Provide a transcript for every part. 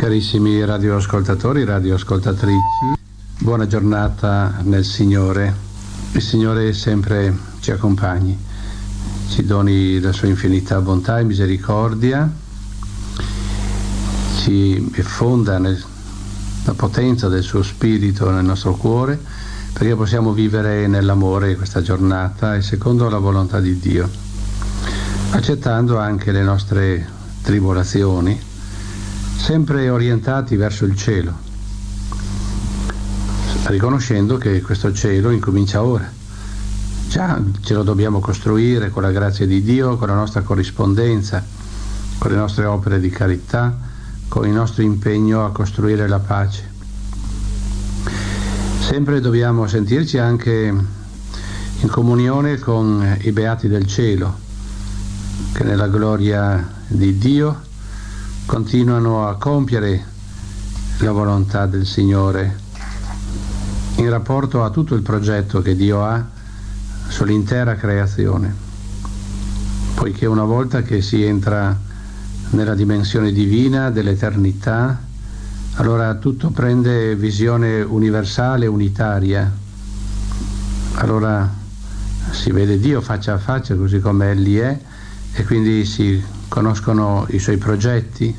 Carissimi radioascoltatori, radioascoltatrici, buona giornata nel Signore. Il Signore sempre ci accompagni, ci doni la sua infinita bontà e misericordia, ci effonda la potenza del suo Spirito nel nostro cuore, perché possiamo vivere nell'amore questa giornata e secondo la volontà di Dio, accettando anche le nostre tribolazioni, sempre orientati verso il cielo, riconoscendo che questo cielo incomincia ora. Già ce lo dobbiamo costruire con la grazia di Dio, con la nostra corrispondenza, con le nostre opere di carità, con il nostro impegno a costruire la pace. Sempre dobbiamo sentirci anche in comunione con i beati del cielo, che nella gloria di Dio continuano a compiere la volontà del Signore in rapporto a tutto il progetto che Dio ha sull'intera creazione, poiché una volta che si entra nella dimensione divina dell'eternità, allora tutto prende visione universale, unitaria. Allora si vede Dio faccia a faccia così come Egli è, e quindi si conoscono i suoi progetti,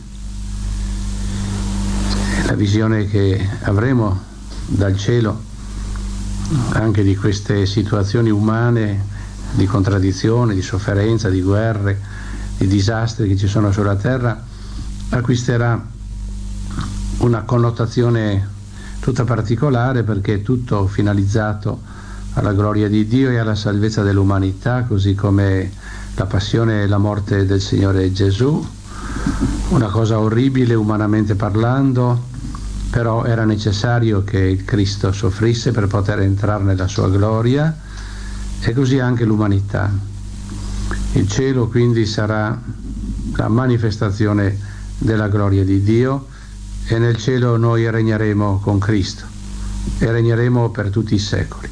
la visione che avremo dal cielo anche di queste situazioni umane di contraddizione, di sofferenza, di guerre, di disastri che ci sono sulla terra, acquisterà una connotazione tutta particolare, perché è tutto finalizzato alla gloria di Dio e alla salvezza dell'umanità, così come la passione e la morte del Signore Gesù, una cosa orribile umanamente parlando, però era necessario che il Cristo soffrisse per poter entrare nella sua gloria, e così anche l'umanità. Il cielo quindi sarà la manifestazione della gloria di Dio, e nel cielo noi regneremo con Cristo e regneremo per tutti i secoli.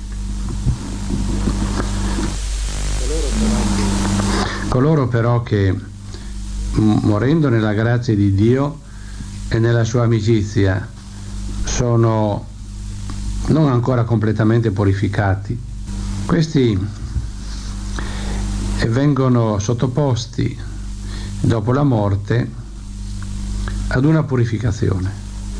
Coloro però che, morendo nella grazia di Dio e nella sua amicizia, sono non ancora completamente purificati, questi vengono sottoposti dopo la morte ad una purificazione.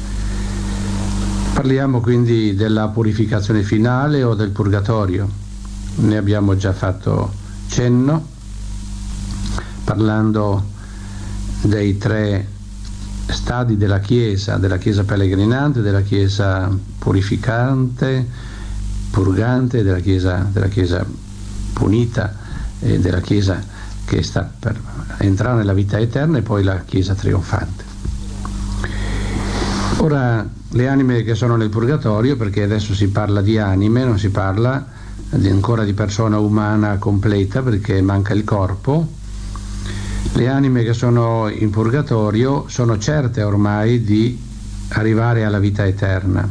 Parliamo quindi della purificazione finale o del purgatorio. Ne abbiamo già fatto cenno, parlando dei tre stadi della Chiesa pellegrinante, della Chiesa purificante, purgante, della Chiesa punita e della Chiesa che sta per entrare nella vita eterna, e poi la Chiesa trionfante. Ora, le anime che sono nel purgatorio, perché adesso si parla di anime, non si parla ancora di persona umana completa, perché manca il corpo. Le anime che sono in purgatorio sono certe ormai di arrivare alla vita eterna.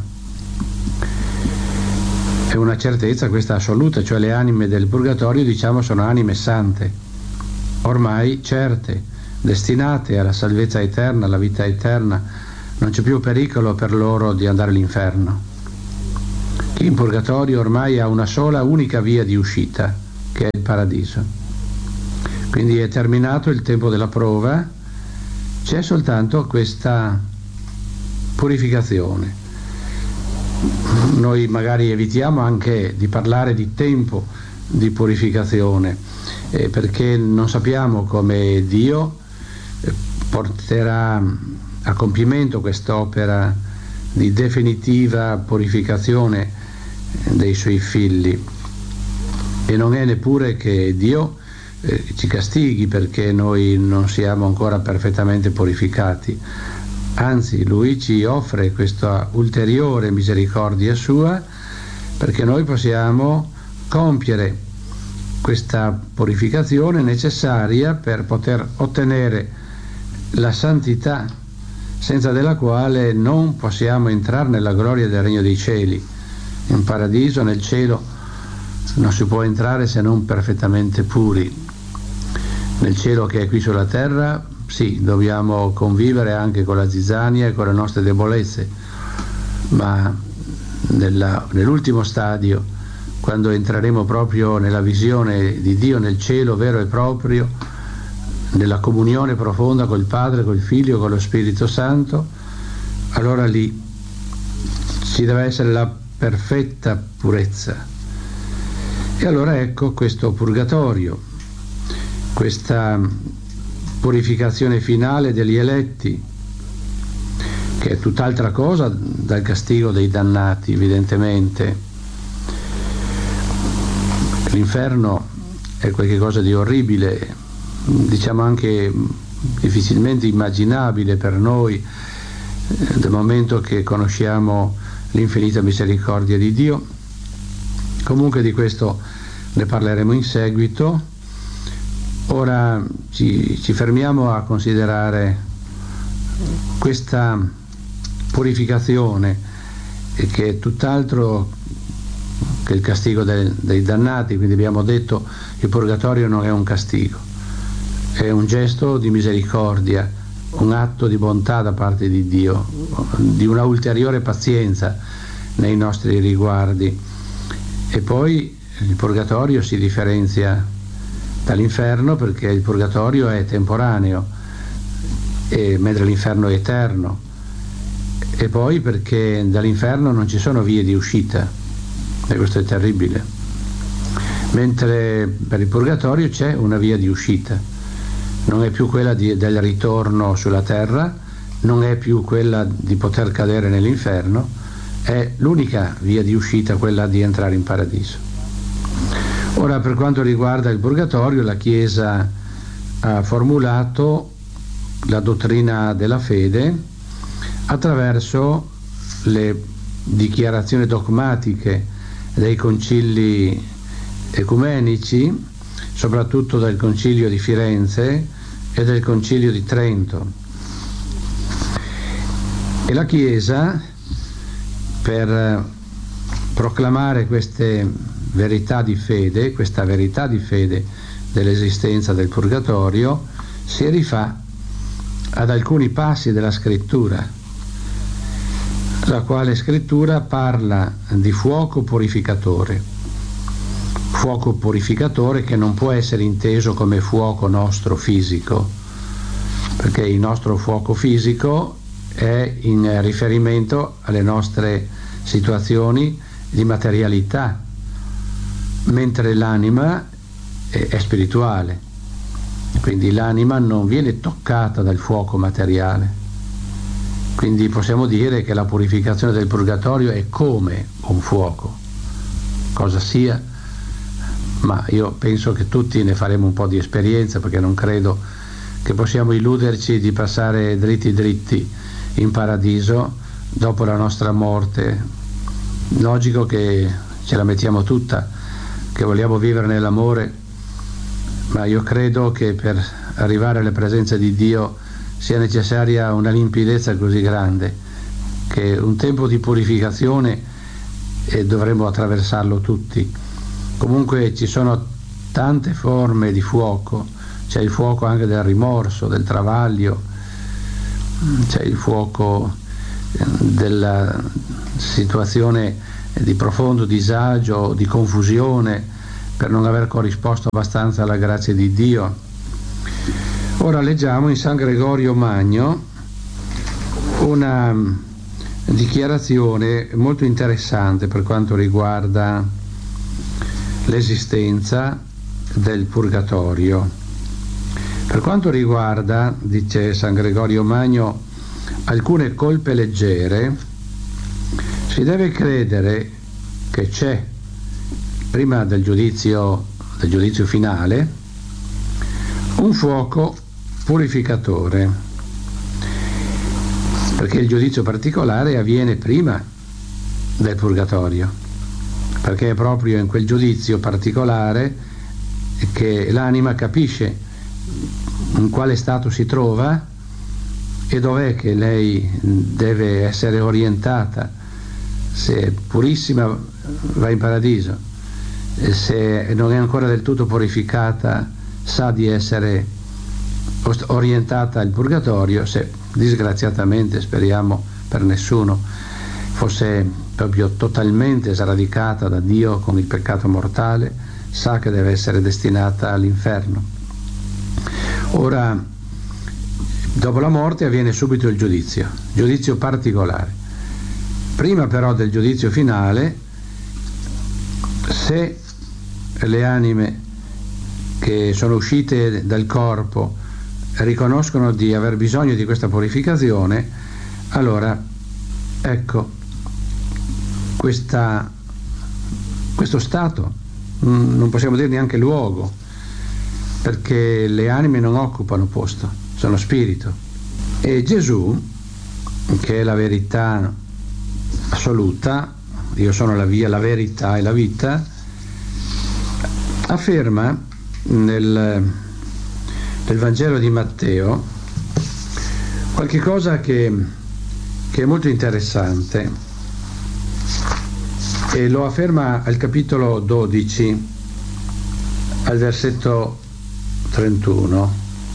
È una certezza questa assoluta, cioè le anime del purgatorio, diciamo, sono anime sante, ormai certe, destinate alla salvezza eterna, alla vita eterna. Non c'è più pericolo per loro di andare all'inferno. Chi in purgatorio ormai ha una sola, unica via di uscita, che è il paradiso. Quindi è terminato il tempo della prova, c'è soltanto questa purificazione. Noi magari evitiamo anche di parlare di tempo di purificazione, perché non sappiamo come Dio porterà a compimento quest'opera di definitiva purificazione dei suoi figli, e non è neppure che Dio ci castighi perché noi non siamo ancora perfettamente purificati, anzi Lui ci offre questa ulteriore misericordia sua perché noi possiamo compiere questa purificazione necessaria per poter ottenere la santità, senza della quale non possiamo entrare nella gloria del regno dei cieli. In paradiso, nel cielo, non si può entrare se non perfettamente puri. Nel cielo che è qui sulla terra sì, dobbiamo convivere anche con la zizzania e con le nostre debolezze, ma nell'ultimo stadio, quando entreremo proprio nella visione di Dio nel cielo vero e proprio, nella comunione profonda col Padre, col Figlio, con lo Spirito Santo, allora lì ci deve essere la perfetta purezza. E allora ecco questo purgatorio, questa purificazione finale degli eletti, che è tutt'altra cosa dal castigo dei dannati, evidentemente. L'inferno è qualcosa di orribile, diciamo anche difficilmente immaginabile per noi, dal momento che conosciamo l'infinita misericordia di Dio. Comunque di questo ne parleremo in seguito. Ora ci fermiamo a considerare questa purificazione, che è tutt'altro che il castigo dei dannati. Quindi abbiamo detto che il purgatorio non è un castigo, è un gesto di misericordia, un atto di bontà da parte di Dio, di una ulteriore pazienza nei nostri riguardi. E poi il purgatorio si differenzia dall'inferno perché il purgatorio è temporaneo, mentre l'inferno è eterno, e poi perché dall'inferno non ci sono vie di uscita, e questo è terribile, mentre per il purgatorio c'è una via di uscita. Non è più quella del ritorno sulla terra, non è più quella di poter cadere nell'inferno, è l'unica via di uscita, quella di entrare in paradiso. Ora, per quanto riguarda il purgatorio, la Chiesa ha formulato la dottrina della fede attraverso le dichiarazioni dogmatiche dei concili ecumenici, soprattutto del Concilio di Firenze e del Concilio di Trento. E la Chiesa, per proclamare queste verità di fede, questa verità di fede dell'esistenza del purgatorio, si rifà ad alcuni passi della Scrittura, la quale Scrittura parla di fuoco purificatore che non può essere inteso come fuoco nostro fisico, perché il nostro fuoco fisico è in riferimento alle nostre situazioni di materialità, mentre l'anima è spirituale, quindi l'anima non viene toccata dal fuoco materiale. Quindi possiamo dire che la purificazione del purgatorio è come un fuoco, cosa sia, ma io penso che tutti ne faremo un po' di esperienza, perché non credo che possiamo illuderci di passare dritti in paradiso dopo la nostra morte. Logico che ce la mettiamo tutta, che vogliamo vivere nell'amore, ma io credo che per arrivare alla presenza di Dio sia necessaria una limpidezza così grande che un tempo di purificazione dovremo attraversarlo tutti. Comunque ci sono tante forme di fuoco, c'è il fuoco anche del rimorso, del travaglio, c'è il fuoco della situazione di profondo disagio, di confusione per non aver corrisposto abbastanza alla grazia di Dio. Ora leggiamo in San Gregorio Magno una dichiarazione molto interessante per quanto riguarda l'esistenza del purgatorio. Per quanto riguarda, dice San Gregorio Magno, alcune colpe leggere, si deve credere che c'è, prima del giudizio finale, un fuoco purificatore, perché il giudizio particolare avviene prima del purgatorio, perché è proprio in quel giudizio particolare che l'anima capisce in quale stato si trova e dov'è che lei deve essere orientata. Se è purissima va in paradiso, e se non è ancora del tutto purificata sa di essere orientata al purgatorio, se disgraziatamente, speriamo per nessuno, fosse proprio totalmente sradicata da Dio con il peccato mortale, sa che deve essere destinata all'inferno. Ora, dopo la morte avviene subito il giudizio particolare. Prima però del giudizio finale, se le anime che sono uscite dal corpo riconoscono di aver bisogno di questa purificazione, allora ecco questo stato, non possiamo dire neanche luogo, perché le anime non occupano posto, sono spirito. E Gesù, che è la verità assoluta, io sono la via, la verità e la vita, afferma nel Vangelo di Matteo qualche cosa che è molto interessante, e lo afferma al capitolo 12 al versetto 31.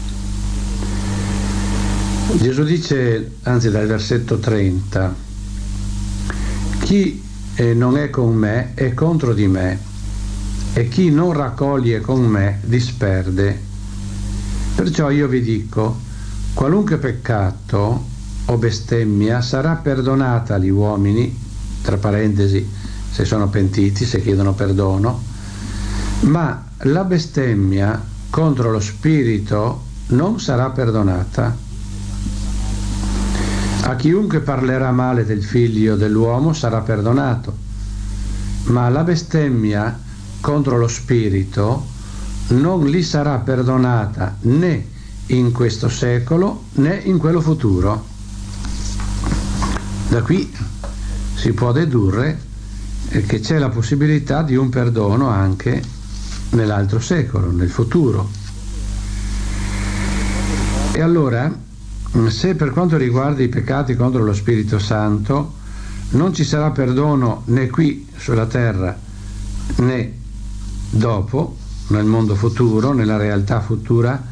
Gesù dice, anzi dal versetto 30: chi non è con me è contro di me, e chi non raccoglie con me disperde. Perciò io vi dico, qualunque peccato o bestemmia sarà perdonata agli uomini, tra parentesi, se sono pentiti, se chiedono perdono, ma la bestemmia contro lo spirito non sarà perdonata. A chiunque parlerà male del figlio dell'uomo sarà perdonato, ma la bestemmia contro lo spirito non gli sarà perdonata né in questo secolo né in quello futuro. Da qui si può dedurre che c'è la possibilità di un perdono anche nell'altro secolo, nel futuro. E allora, se per quanto riguarda i peccati contro lo Spirito Santo non ci sarà perdono né qui sulla terra né dopo, nel mondo futuro, nella realtà futura,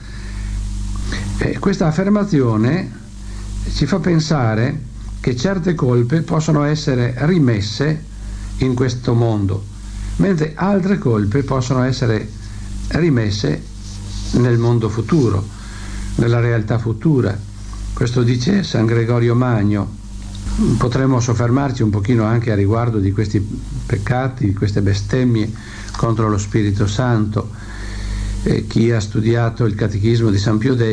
questa affermazione ci fa pensare che certe colpe possono essere rimesse in questo mondo, mentre altre colpe possono essere rimesse nel mondo futuro, nella realtà futura. Questo dice San Gregorio Magno. Potremmo soffermarci un pochino anche a riguardo di questi peccati, di queste bestemmie contro lo Spirito Santo. Chi ha studiato il Catechismo di San Pio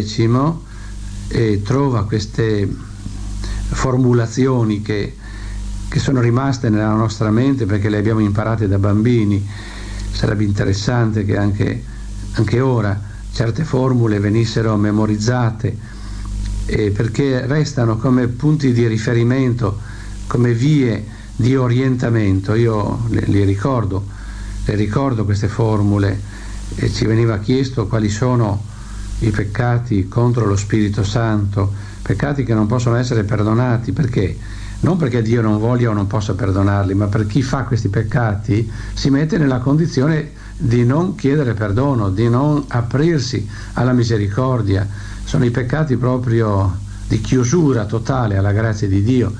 X trova queste formulazioni che sono rimaste nella nostra mente perché le abbiamo imparate da bambini. Sarebbe interessante che anche ora certe formule venissero memorizzate, perché restano come punti di riferimento, come vie di orientamento. Io le ricordo queste formule, e ci veniva chiesto quali sono i peccati contro lo Spirito Santo, peccati che non possono essere perdonati. Perché? Non perché Dio non voglia o non possa perdonarli, ma per chi fa questi peccati si mette nella condizione di non chiedere perdono, di non aprirsi alla misericordia. Sono i peccati proprio di chiusura totale alla grazia di Dio,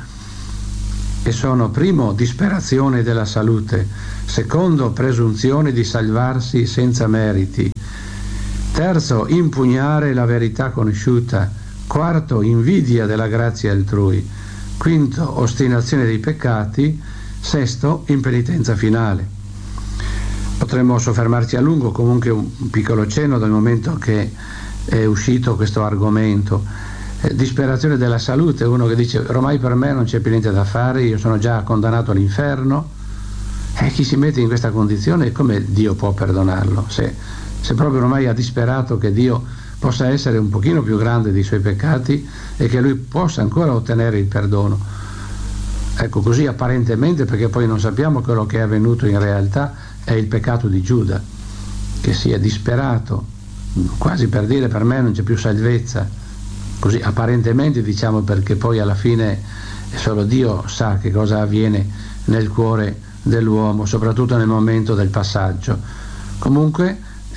e sono: primo, disperazione della salute; secondo, presunzione di salvarsi senza meriti; terzo, impugnare la verità conosciuta; quarto, invidia della grazia altrui; quinto, ostinazione dei peccati; sesto, impenitenza finale. Potremmo soffermarci a lungo, comunque un piccolo cenno dal momento che è uscito questo argomento. Disperazione della salute, uno che dice: ormai per me non c'è più niente da fare, io sono già condannato all'inferno. Chi si mette in questa condizione, come Dio può perdonarlo? Se proprio ormai ha disperato che Dio possa essere un pochino più grande dei suoi peccati e che lui possa ancora ottenere il perdono. Ecco, così apparentemente, perché poi non sappiamo quello che è avvenuto in realtà. È il peccato di Giuda, che si è disperato, quasi per dire: per me non c'è più salvezza. Così apparentemente diciamo, perché poi alla fine solo Dio sa che cosa avviene nel cuore dell'uomo, soprattutto nel momento del passaggio. Comunque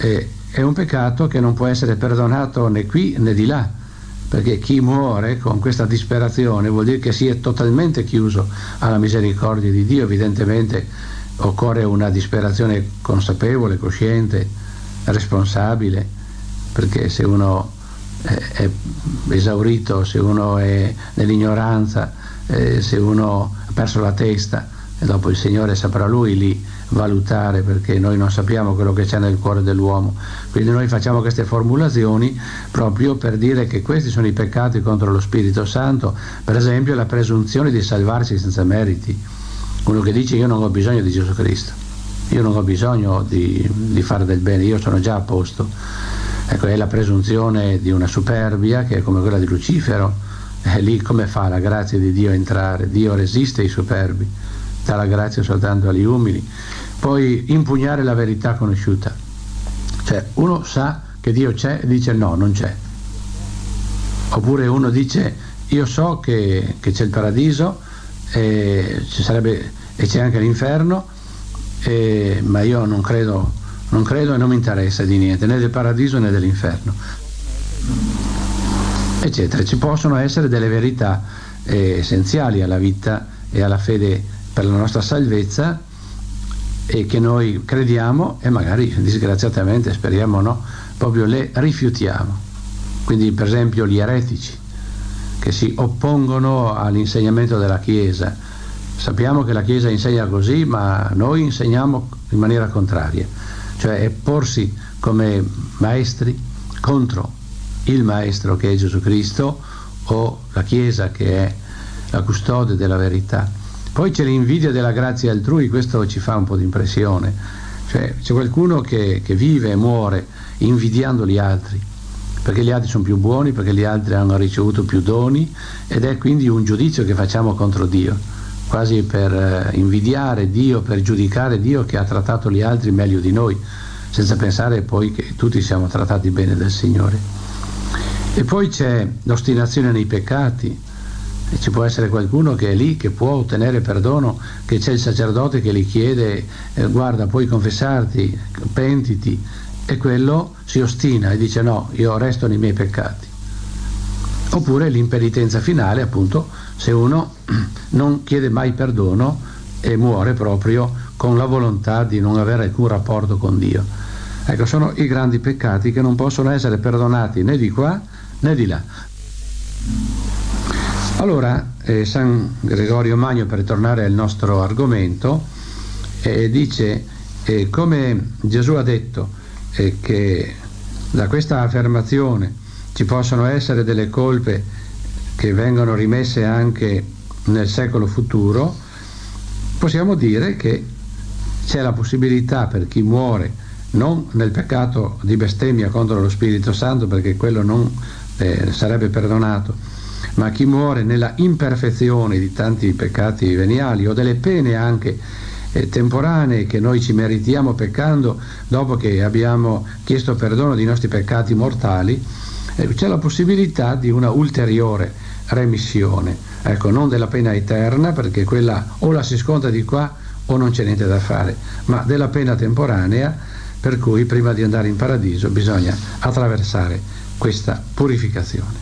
è un peccato che non può essere perdonato né qui né di là, perché chi muore con questa disperazione vuol dire che si è totalmente chiuso alla misericordia di Dio. Evidentemente occorre una disperazione consapevole, cosciente, responsabile, perché se uno è esaurito, se uno è nell'ignoranza, se uno ha perso la testa, e dopo il Signore saprà Lui lì valutare, perché noi non sappiamo quello che c'è nel cuore dell'uomo. Quindi noi facciamo queste formulazioni proprio per dire che questi sono i peccati contro lo Spirito Santo. Per esempio la presunzione di salvarsi senza meriti, uno che dice io non ho bisogno di Gesù Cristo, io non ho bisogno di fare del bene, io sono già a posto. Ecco, è la presunzione di una superbia che è come quella di Lucifero. Lì come fa la grazia di Dio a entrare? Dio resiste ai superbi, dà la grazia soltanto agli umili. Poi impugnare la verità conosciuta, cioè uno sa che Dio c'è e dice no, non c'è. Oppure uno dice io so che c'è il paradiso e c'è anche l'inferno, ma io non credo e non mi interessa di niente, né del paradiso né dell'inferno, eccetera. Ci possono essere delle verità essenziali alla vita e alla fede per la nostra salvezza, e che noi crediamo e magari disgraziatamente, speriamo no, proprio le rifiutiamo. Quindi per esempio gli eretici che si oppongono all'insegnamento della Chiesa, sappiamo che la Chiesa insegna così, ma noi insegniamo in maniera contraria, cioè è porsi come maestri contro il Maestro che è Gesù Cristo, o la Chiesa che è la custode della verità. Poi c'è l'invidia della grazia altrui, questo ci fa un po' di impressione, cioè c'è qualcuno che vive e muore invidiando gli altri, perché gli altri sono più buoni, perché gli altri hanno ricevuto più doni, ed è quindi un giudizio che facciamo contro Dio, quasi per invidiare Dio, per giudicare Dio che ha trattato gli altri meglio di noi, senza pensare poi che tutti siamo trattati bene dal Signore. E poi c'è l'ostinazione nei peccati. E ci può essere qualcuno che è lì, che può ottenere perdono, che c'è il sacerdote che gli chiede guarda, puoi confessarti, pentiti, e quello si ostina e dice no, io resto nei miei peccati. Oppure l'impenitenza finale, appunto, se uno non chiede mai perdono e muore proprio con la volontà di non avere alcun rapporto con Dio. Ecco, sono i grandi peccati che non possono essere perdonati né di qua né di là. Allora San Gregorio Magno, per tornare al nostro argomento, dice come Gesù ha detto che da questa affermazione ci possono essere delle colpe che vengono rimesse anche nel secolo futuro, possiamo dire che c'è la possibilità per chi muore non nel peccato di bestemmia contro lo Spirito Santo, perché quello non sarebbe perdonato, ma chi muore nella imperfezione di tanti peccati veniali o delle pene anche temporanee che noi ci meritiamo peccando dopo che abbiamo chiesto perdono dei nostri peccati mortali, c'è la possibilità di una ulteriore remissione, ecco, non della pena eterna, perché quella o la si sconta di qua o non c'è niente da fare, ma della pena temporanea, per cui prima di andare in paradiso bisogna attraversare questa purificazione.